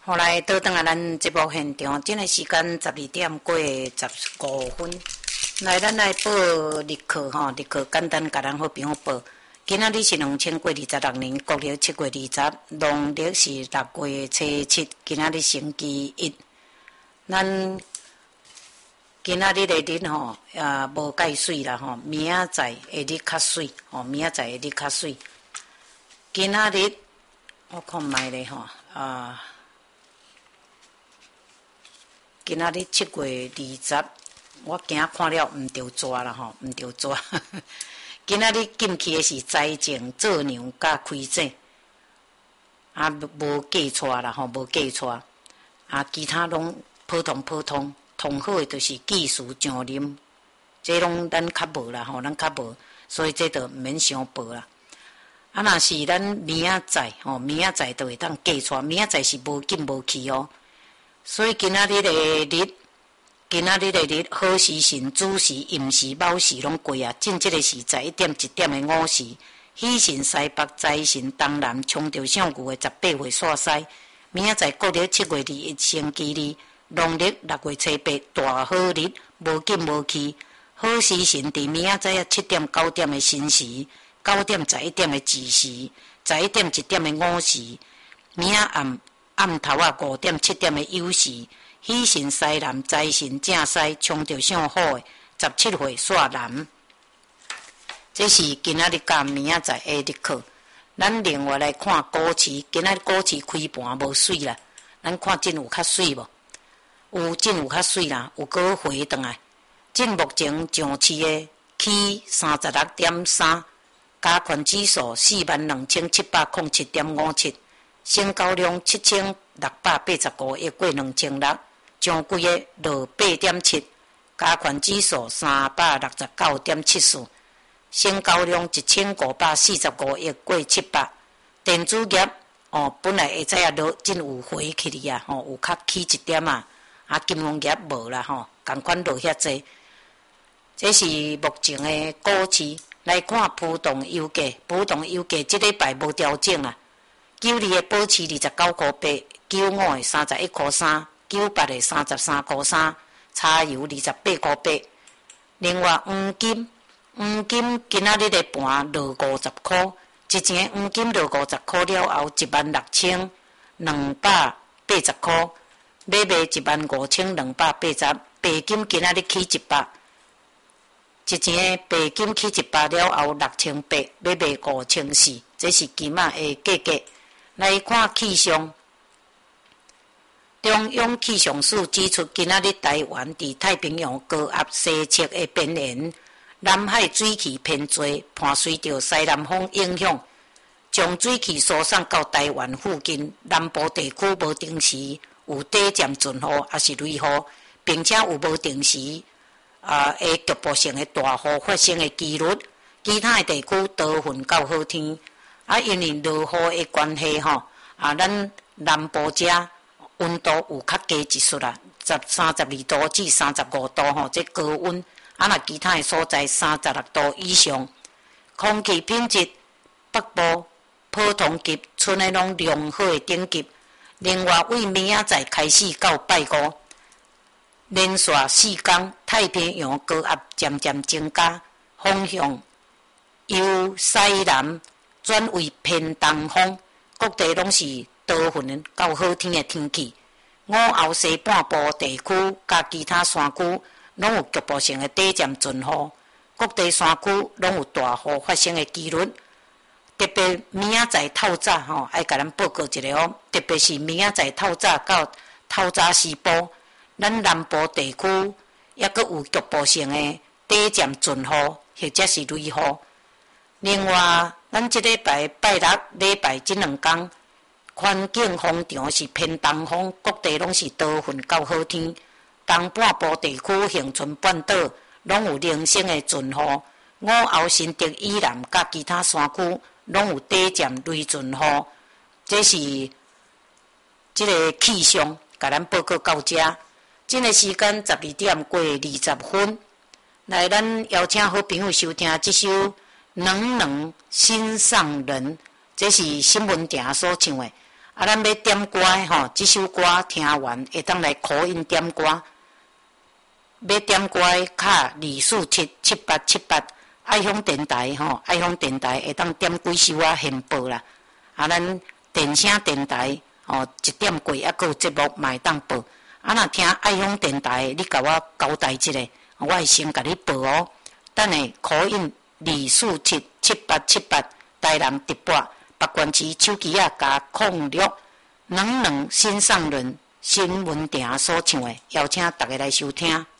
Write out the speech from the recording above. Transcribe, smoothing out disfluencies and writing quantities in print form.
后来倒转来咱节目现场，这个时间12点过15分。来，咱来报日课吼，日课简单甲咱好朋友报。今仔日是2026年国历7月20，农历是6月初7，今仔日星期一。咱今仔日的日吼，无介水啦吼，明仔载的日较水吼，明仔载的日较水。今仔日我看卖咧吼，今仔日7月20，我惊看了毋着抓啦吼，毋着抓。今仔日禁忌的是财政、做娘甲开正，无嫁娶啦吼，无嫁娶。其他拢普通，同好的就是技术上任，这拢咱较无啦吼，咱较无，所以这就毋免伤报啦。若是咱明仔载吼，明仔载就会当嫁娶，明仔载是无紧无去哦。所以今仔日的日，好时辰、子时、寅时、卯时拢过啊。正这个是11点1点的午时，喜辰西北，财神东南，冲着上牛的18岁煞西。明仔载国历7月21星期二，农历6月初8，大好日，无紧无去。好时辰伫明仔载7点9点的申时，9点11点的子时，11点1点的午时。明仔暗头5点7点的酉时，喜神西南，财神正西，冲着上好的17岁煞南。这是今仔日甲明仔载的日课。咱另外来看股市，今仔日股市开盘无水啦，咱看真有较水无？真有较水啦，有搁回转来。真目前上市的起36.3，加权指数42707.57，成交量7685亿过2600，上柜的落8.7，加权指数369.74。成交量1545亿过700，电子业本来会知影落真有回去哩啊，有较起一点啊，金融业无啦吼，共款落遐济。这是目前的股市来看浮动油价，浮动油价这礼拜无调整啦，92的保持29块8，95的31块3，98的33块3，柴油28块8。另外黄金今仔日的盘落50块，一钱黄金落50块了后，16280块，买卖15280，白金今仔日起100，一钱白金起100了后6800，买卖5400，这是金仔的价格。来看气象，中央气象署指出，今仔日台湾伫太平洋高压西侧的边缘。南海水汽偏多，伴随着西南风影响，将水汽疏散到台湾附近南部地区，无定时有短暂阵雨，也是雷雨，并且有无定时的局部性的大雨发生的几率。其他的地区多云到好天，因为落雨的关系咱南部遮温度有较低一丝啦，32度至35度这高温。若其他的所在36度以上，空气品质北部普通级，剩的拢良好的等级。另外，为明仔载开始到拜五，连续4天，太平洋高压渐渐增加，风向由西南转为偏东风，各地拢是多云到好天的天气。午后西半部地区甲其他山区拢有局部性的短暂阵雨，各地山区拢有大雨发生的几率。特别明仔载透早爱甲咱报告一下哦。特别是明仔载透早到透早时晡，咱南部地区也阁有局部性的短暂阵雨或者是雷雨。另外，咱这礼拜拜六、礼拜这2天，环境风场是偏东风，各地拢是多云到好天。东半部地区、恒春半岛拢有零星的阵雨，午后新竹以南甲其他山区拢有短暂雷阵雨。这是这个气象，甲咱报告到这。这个时间12点过20分，来咱邀请好朋友收听这首《冷冷心上人》，这是新闻亭所唱的。 咱要点歌的吼，即首歌听完会当来call in点歌。要点歌的卡2477878，爱乡电台吼，爱乡电台会当点几首啊献报啦。咱电声电台哦1点过，还佫有节目嘛会当报。若听爱乡电台，你甲我交代一下，我会先甲你报哦。等下call in2477878，台南直播，北关市手机啊加0622新上轮新闻亭所唱的，邀请大家来收听。